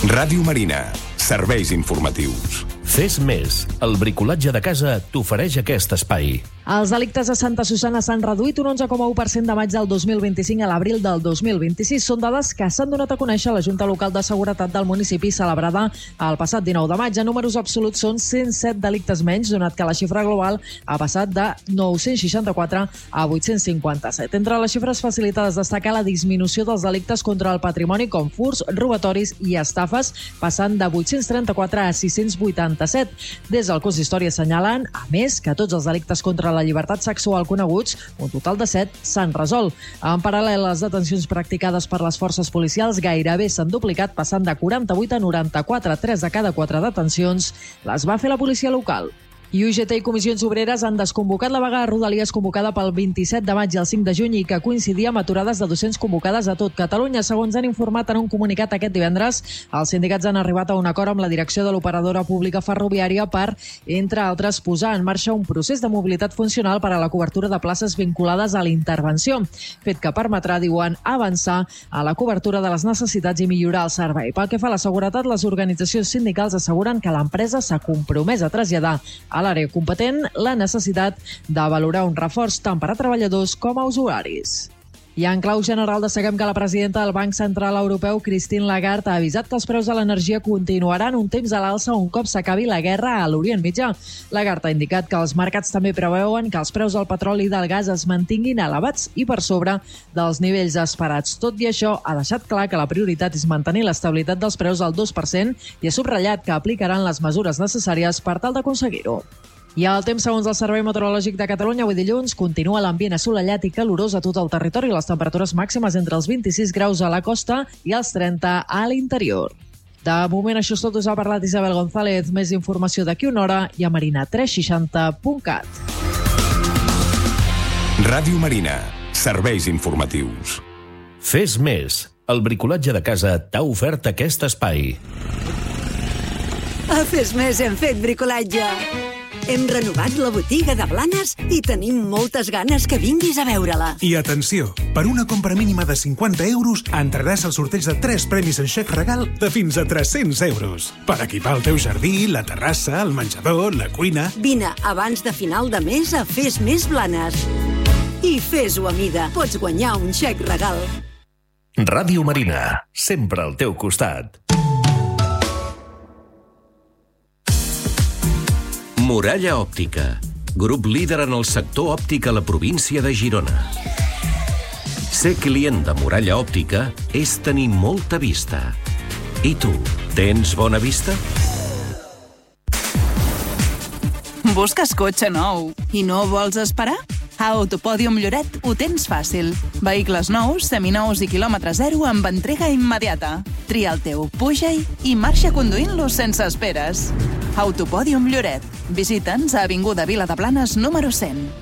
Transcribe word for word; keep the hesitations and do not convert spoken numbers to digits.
Ràdio Marina. Serveis informatius. Fes més. El bricolatge de casa t'ofereix aquest espai. Els delictes a Santa Susanna s'han reduït un onze coma u per cent de maig del dos mil vint-i-cinc a l'abril del dos mil vint-i-sis. Són dades que s'han donat a conèixer a la Junta Local de Seguretat del municipi celebrada el passat dinou de maig. En números absoluts són cent set delictes menys, donat que la xifra global ha passat de nou-cents seixanta-quatre a vuit-cents cinquanta-set. Entre les xifres facilitades destaca la disminució dels delictes contra el patrimoni com furts, robatoris i estafes, passant de vuit-cents trenta-quatre a sis-cents vuitanta-set. Des del consistori assenyalen, a més, que tots els delictes contra la llibertat sexual coneguts, un total de set, s'han resolt. En paral·lel, les detencions practicades per les forces policials gairebé s'han duplicat, passant de quaranta-vuit a noranta-quatre. Tres de cada quatre detencions les va fer la policia local. I U G T i Comissions Obreres han desconvocat la vaga a Rodalies convocada pel vint-i-set de maig i el cinc de juny i que coincidia amb aturades de docents convocades a tot Catalunya. Segons han informat en un comunicat aquest divendres, els sindicats han arribat a un acord amb la direcció de l'operadora pública ferroviària per, entre altres, posar en marxa un procés de mobilitat funcional per a la cobertura de places vinculades a la intervenció, fet que permetrà, diuen, avançar a la cobertura de les necessitats i millorar el servei. Pel que fa a la seguretat, les organitzacions sindicals asseguren que l'empresa s'ha compromès a traslladar a l'àrea competent la necessitat de valorar un reforç tant per a treballadors com a usuaris. I en clau general destaquem que la presidenta del Banc Central Europeu, Christine Lagarde, ha avisat que els preus de l'energia continuaran un temps a l'alça un cop s'acabi la guerra a l'Orient Mitjà. Lagarde ha indicat que els mercats també preveuen que els preus del petroli i del gas es mantinguin elevats i per sobre dels nivells esperats. Tot i això, ha deixat clar que la prioritat és mantenir l'estabilitat dels preus al dos per cent i ha subratllat que aplicaran les mesures necessàries per tal d'aconseguir-ho. I el temps, segons el Servei Meteorològic de Catalunya, avui dilluns continua l'ambient assolellat i calorós a tot el territori. Les temperatures màximes entre els vint-i-sis graus a la costa i els trenta a l'interior. De moment, això és tot. Us ha parlat Isabel González. Més informació d'aquí una hora i a marina tres seixanta punt cat. Ràdio Marina. Serveis informatius. Fes més. El bricolatge de casa t'ha ofert aquest espai. A Fes Més hem fet bricolatge. Hem renovat la botiga de Blanes i tenim moltes ganes que vinguis a veure-la. I atenció, per una compra mínima de cinquanta euros entraràs al sorteig de tres premis en xec regal de fins a tres-cents euros. Per equipar el teu jardí, la terrassa, el menjador, la cuina... Vine abans de final de mes a Fes Més Blanes. I fes-ho a mida. Pots guanyar un xec regal. Ràdio Marina, sempre al teu costat. Muralla Òptica, grup líder en el sector òptic a la província de Girona. Ser client de Muralla Òptica és tenir molta vista. I tu, tens bona vista? Busques cotxe nou i no vols esperar? A Autopòdium Lloret ho tens fàcil. Vehicles nous, seminous i quilòmetre zero amb entrega immediata. Tria el teu, puja-hi i marxa conduint-los sense esperes. Autopòdium Lloret. Visita'ns a Avinguda Vila de Blanes número cent.